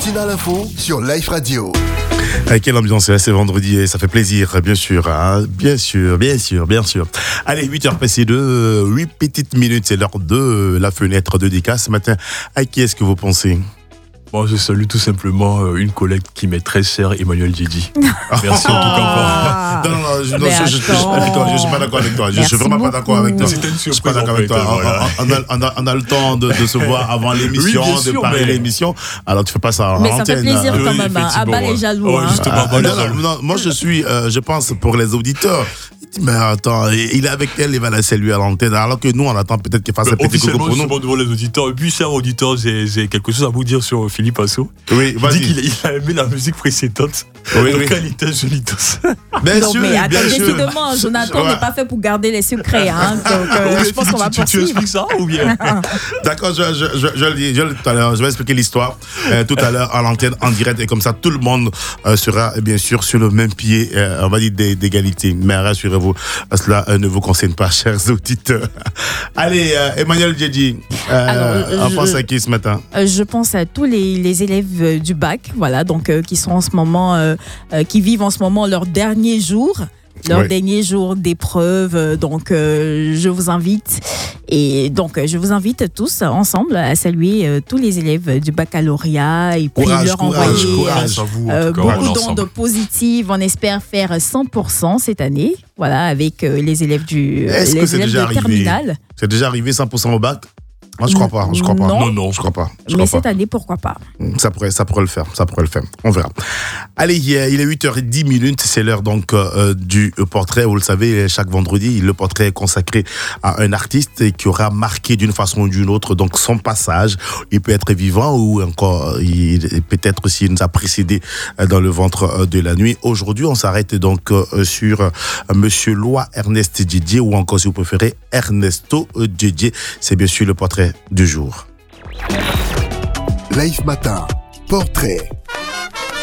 Matinale Info sur Life Radio. Quelle ambiance, c'est vendredi et ça fait plaisir, bien sûr, hein, bien sûr. Allez, 8h passées de 8 petites minutes, c'est l'heure de la fenêtre de dédicace ce matin. À qui est-ce que vous pensez ? Moi, je salue tout simplement une collègue qui m'est très chère, Emmanuel Djidji. Merci en tout cas. Non, je suis pas d'accord avec toi. Je suis vraiment pas d'accord avec toi. C'était une Je suis pas surprise. d'accord avec toi. On a le temps de se voir avant l'émission, Oui, bien sûr, de parler mais- l'émission. Alors tu fais pas ça en Mais ça fait antenne. plaisir Oui, quand même. effectivement, Abat les ouais. jaloux. Ouais, justement. Non, moi je pense pour les auditeurs. Mais attends, il est avec elle, il va la saluer à l'antenne. Alors que nous, on attend peut-être qu'il fasse un petit coucou Officiellement, pour nous. justement, devant les auditeurs. Et puis, chers auditeurs, j'ai quelque chose à vous dire sur Philippe Asso. Oui, Il vas-y. dit qu'il a aimé la musique précédente. Oui, Donc, oui. elle était jolitos. Bien Non, sûr, mais attends, bien sûr. décidément, Jonathan Ouais. n'est pas fait pour garder les secrets. Hein, donc, je pense qu'on va Tu poursuivre. expliques ça ou bien D'accord, je le dis tout à l'heure. Je vais expliquer l'histoire tout à l'heure à l'antenne en direct et comme ça tout le monde sera bien sûr sur le même pied, on va dire d'égalité. Mais rassurez-vous, cela ne vous concerne pas, chers auditeurs. Allez, Emmanuel Djidji, on pense à qui ce matin? Je pense à tous les élèves du bac, voilà, donc qui sont en ce moment, qui vivent en ce moment leur dernier jour. Oui. Dernier jour d'épreuve, donc je vous invite tous ensemble à saluer tous les élèves du baccalauréat et puis Courage, leur courage, envoyer courage. à vous, en tout cas, beaucoup on est d'ondes ensemble. positives. On espère faire 100% cette année, voilà, avec les élèves Est-ce que les c'est élèves déjà de arrivé? terminale. C'est déjà arrivé 100% au bac? Moi, je crois pas. Non. Non. Je crois pas. Mais cette année, pourquoi pas? Ça pourrait le faire. On verra. Allez, il est 8h10, c'est l'heure donc du portrait. Vous le savez, chaque vendredi, le portrait est consacré à un artiste qui aura marqué d'une façon ou d'une autre donc son passage. Il peut être vivant ou encore, peut-être aussi il nous a précédé dans le ventre de la nuit. Aujourd'hui, on s'arrête donc sur Monsieur Loi Ernest Djidji ou encore, si vous préférez, Ernesto Djidji. C'est bien sûr le portrait du jour. Life Matin, portrait.